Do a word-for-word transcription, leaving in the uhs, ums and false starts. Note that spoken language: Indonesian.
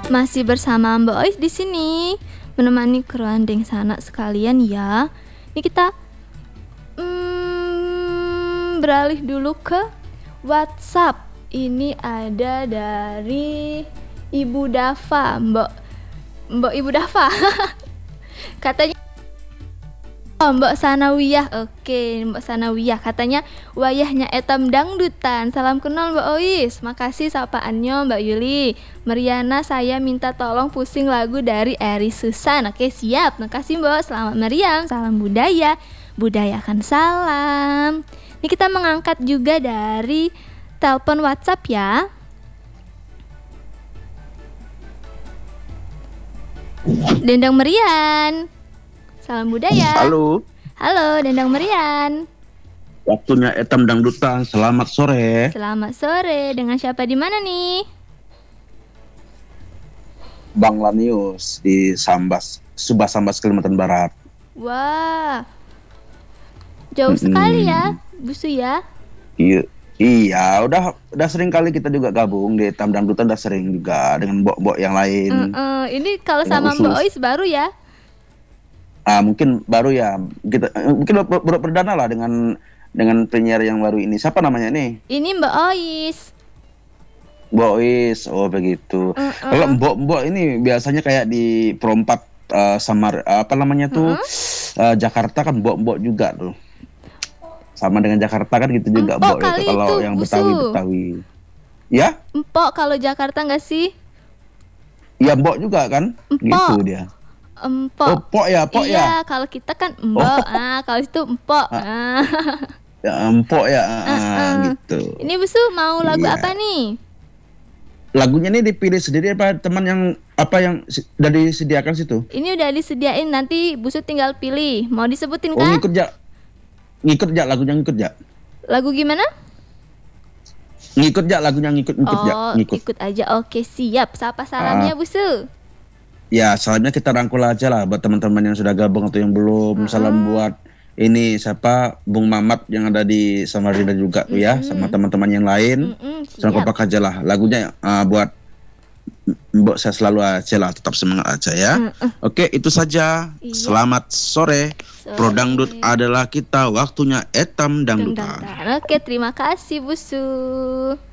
Masih bersama Mbak Ois di sini menemani kerandeng sanak sekalian ya. Ini kita hmm, beralih dulu ke WhatsApp. Ini ada dari Ibu Dafa, Mbak Mbak Ibu Dafa. Katanya Oh, Mbak Sanawiyah, oke Mbak Sanawiyah katanya wayahnya etam dangdutan. Salam kenal Mbak Ois. Makasih sapaannya Mbak Yuli. Mariana saya minta tolong pusing lagu dari Eri Susan. Oke siap, makasih Mbak. Selamat meriam, salam budaya. Budayakan salam. Ini kita mengangkat juga dari telepon WhatsApp ya. Dendang Merian. Salam budaya. Halo. Halo, Dendang Merian. Waktunya etam dangdutan. Selamat sore. Selamat sore. Dengan siapa di mana nih? Bang Lanius di Sambas, Subah Sambas, Kalimantan Barat. Wah. Jauh mm-hmm. sekali ya, Busu ya. Iya. Iya, udah udah sering kali kita juga gabung di etam dangdutan, udah sering juga dengan mbok-mbok yang lain. Uh-uh. Ini kalau sama Mbak Ois baru ya? Ah, mungkin baru ya, kita mungkin baru perdana lah dengan dengan penyiar yang baru ini. Siapa namanya nih? Ini Mbak Ois. Mbak Ois, oh begitu. Uh-uh. Kalau mbok-mbok ini biasanya kayak di perempat uh, Samar, apa namanya tuh uh-uh. uh, Jakarta kan mbok-mbok juga tuh. Sama dengan Jakarta kan gitu juga mbok itu kalau yang Betawi-Betawi. Ya? Empok kalau Jakarta nggak sih? Ya mbok juga kan? Empok. Gitu dia. Empok. Oh, pok ya, pok iya, ya. Iya, kalau kita kan mbok. Oh. Ah, kalau itu empok. Ah. Ya, empok ya, ah, uh-uh. gitu. Ini Busu mau lagu iya. apa nih? Lagunya nih dipilih sendiri apa teman yang apa yang udah disediakan situ? Ini udah disediain, nanti Busu tinggal pilih. Mau disebutin kan? Oh, ngikut ya. Ngikut ya lagunya ngikut ya. Lagu gimana? Ngikut ya lagunya ngikut ngikut oh, ya. Ngikut. Ikut aja. Oke, siap. Siapa salamnya, ah. Busu? Ya, salamnya kita rangkul aja lah buat teman-teman yang sudah gabung atau yang belum. Mm-hmm. Salam buat ini siapa Bung Mamat yang ada di Samarinda juga tuh ya, mm-hmm. sama teman-teman yang lain. Mm-hmm. Jangan kompak aja lah. Lagunya uh, buat Mbok saya selalu aja lah, tetap semangat aja ya. Mm-hmm. Oke, itu saja. Iya. Selamat sore. sore. Pro Dangdut adalah kita, waktunya etam dangdutan. Oke, terima kasih Busu.